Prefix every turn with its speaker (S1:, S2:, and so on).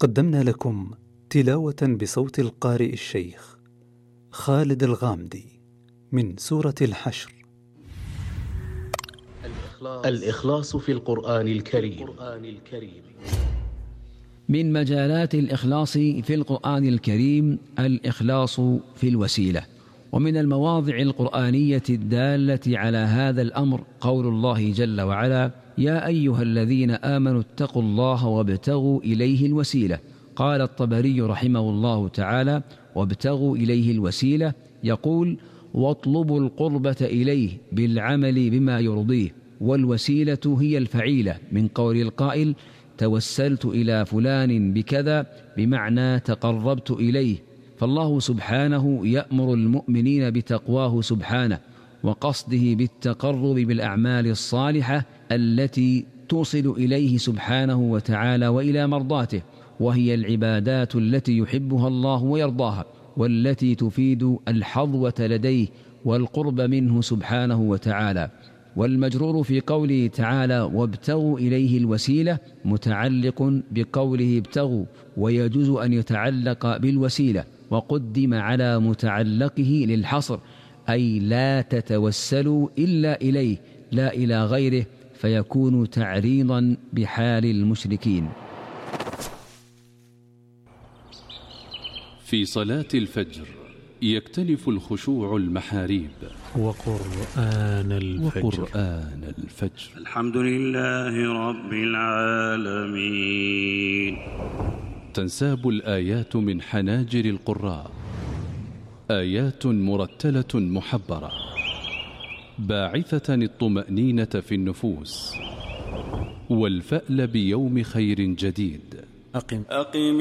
S1: قدمنا لكم تلاوة بصوت القارئ الشيخ خالد الغامدي من سورة الحشر.
S2: الإخلاص في القرآن الكريم.
S3: من مجالات الإخلاص في القرآن الكريم الإخلاص في الوسيلة. ومن المواضع القرآنية الدالة على هذا الأمر قول الله جل وعلا: يا أيها الذين آمنوا اتقوا الله وابتغوا إليه الوسيلة. قال الطبري رحمه الله تعالى: وابتغوا إليه الوسيلة، يقول: واطلبوا القربة إليه بالعمل بما يرضيه. والوسيلة هي الفعيلة من قول القائل: توسلت إلى فلان بكذا، بمعنى تقربت إليه. فالله سبحانه يأمر المؤمنين بتقواه سبحانه وقصده بالتقرب بالأعمال الصالحة التي توصل إليه سبحانه وتعالى وإلى مرضاته، وهي العبادات التي يحبها الله ويرضاها، والتي تفيد الحظوة لديه والقرب منه سبحانه وتعالى. والمجرور في قوله تعالى: وابتغوا إليه الوسيلة متعلق بقوله ابتغوا، ويجوز أن يتعلق بالوسيلة وقدم على متعلقه للحصر، أي لا تتوسلوا إلا إليه لا إلى غيره، فيكون تعريضا بحال المشركين.
S4: في صلاة الفجر يختلف الخشوع المحاريب.
S5: وقرآن
S4: الفجر.
S6: الحمد لله رب العالمين.
S4: تنساب الآيات من حناجر القراء، آيات مرتلة محبرة باعثة الطمأنينة في النفوس والفأل بيوم خير جديد.
S6: أقم